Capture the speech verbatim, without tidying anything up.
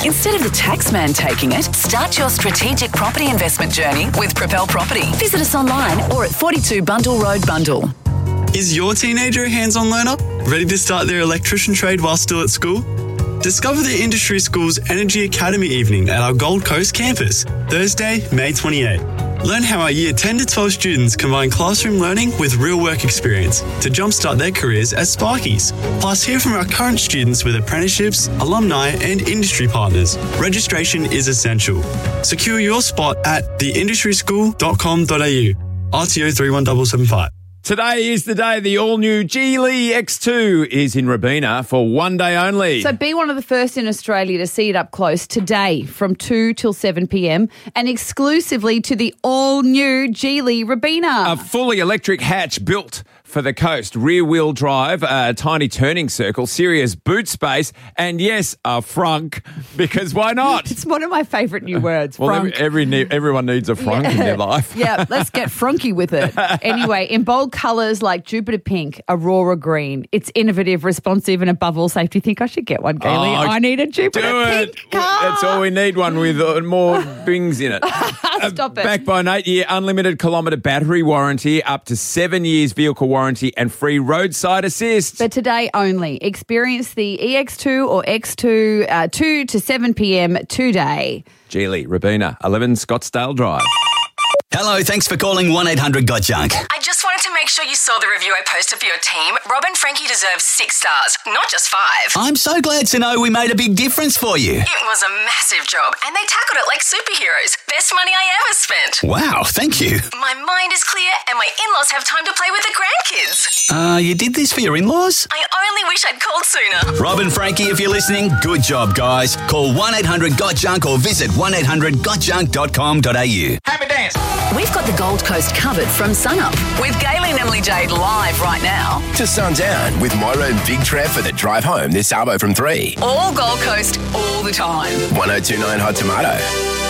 Instead of the taxman taking it, start your strategic property investment journey with Propel Property. Visit us online or at forty-two Bundle Road, Bundle. Is your teenager a hands-on learner? Ready to start their electrician trade while still at school? Discover the Industry School's Energy Academy evening at our Gold Coast campus, Thursday, May twenty-eighth. Learn how our year ten to twelve students combine classroom learning with real work experience to jumpstart their careers as Sparkies. Plus, hear from our current students with apprenticeships, alumni and industry partners. Registration is essential. Secure your spot at the industry school dot com dot a u. R T O three one seven seven five. Today is the day the all-new Geely X two is in Robina for one day only. So be one of the first in Australia to see it up close today from two till seven p.m. and exclusively to the all-new Geely Robina. A fully electric hatch built for the coast, rear-wheel drive, a tiny turning circle, serious boot space, and yes, a frunk, because why not? It's one of my favourite new words, well, frunk. Every, every everyone needs a frunk yeah. in their life. Yeah, let's get frunky with it. Anyway, in bold colours like Jupiter Pink, Aurora Green, it's innovative, responsive, and above all safety. Think I should get one, Gailey? Oh, I need a Jupiter do it. Pink car. That's all we need, one with uh, more bings in it. Stop it. Backed by an eight-year unlimited kilometre battery warranty, up to seven years vehicle warranty and free roadside assist. For today only, experience the E X two or X two, uh, two to seven p.m. today. Geely, Robina, eleven Scottsdale Drive. Hello, thanks for calling one eight hundred got junk. I just wanted to make sure you saw the review I posted for your team. Rob and Frankie deserve six stars, not just five. I'm so glad to know we made a big difference for you. It was a massive job, and they tackled it like superheroes. Best money I ever spent. Wow, thank you. My mind is clear, and my in-laws have time to play with the grandkids. Uh, you did this for your in-laws? I only wish I'd called sooner. Rob and Frankie, if you're listening, good job, guys. Call one eight hundred got junk or visit one eight hundred got junk dot com dot a u. Happy dance. We've got the Gold Coast covered from sunup with Gailey and Emily Jade live right now. To sundown with Moira and Big Trev for the drive home this arvo from three. All Gold Coast, all the time. one oh two nine Hot Tomato.